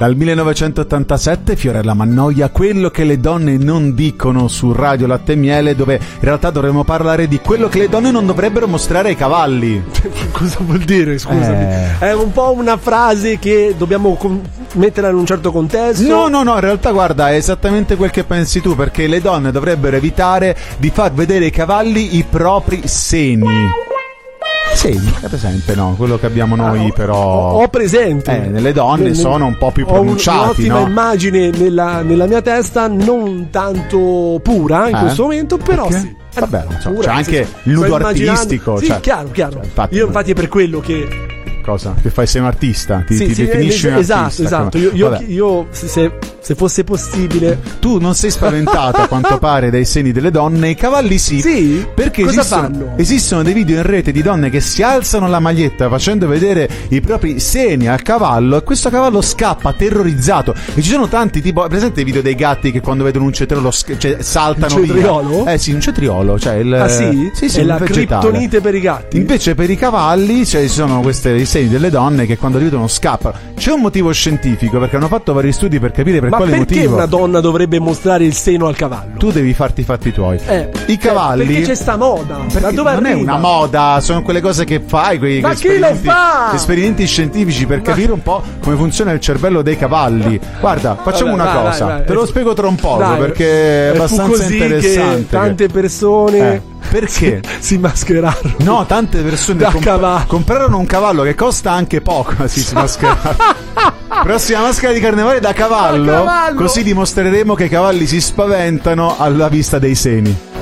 Dal 1987 Fiorella Mannoia, quello che le donne non dicono su Radio Latte e Miele, dove in realtà dovremmo parlare di quello che le donne non dovrebbero mostrare ai cavalli. Cosa vuol dire, scusami? È un po' una frase che dobbiamo metterla in un certo contesto. No, in realtà guarda, è esattamente quel che pensi tu, perché le donne dovrebbero evitare di far vedere ai cavalli i propri seni. Sì, è presente, no? Quello che abbiamo noi, però. Ho presente. Nelle donne sono un po' più pronunciati. Ho un'ottima no? immagine nella mia testa, non tanto pura in questo momento, però perché? sì. Vabbè, c'è anche il nudo artistico. Sì, cioè, chiaro. infatti, Io infatti è per quello che. Cosa? Che fai? Sei un artista? Ti definisci un artista? Esatto. Io se fosse possibile. Tu non sei spaventato a quanto pare dai seni delle donne, i cavalli sì. Sì? Perché cosa fanno? Esistono dei video in rete di donne che si alzano la maglietta facendo vedere i propri seni al cavallo, e questo cavallo scappa terrorizzato. E ci sono tanti, tipo, presente i video dei gatti che quando vedono un cetriolo saltano un cetriolo? via? Sì, un cetriolo, cioè il. Ah sì? Sì, è la criptonite per i gatti. Invece per i cavalli ci sono i seni delle donne che quando li vedono scappano. C'è un motivo scientifico, perché hanno fatto vari studi per capire per quale motivo. Ma perché una donna dovrebbe mostrare il seno al cavallo? Tu devi farti i fatti tuoi. I cavalli. Perché c'è sta moda? Da dove non arriva? È una moda, sono quelle cose che fai, ma chi lo fa? Esperimenti scientifici per capire un po' come funziona il cervello dei cavalli. Guarda, facciamo una cosa. Vai. Te lo spiego tra un poco, perché è abbastanza interessante. Che tante persone perché si mascherarono. No, tante persone comprarono un cavallo che costa anche poco. Si mascherarono. Prossima maschera di carnevale da cavallo. Così dimostreremo che i cavalli si spaventano alla vista dei seni.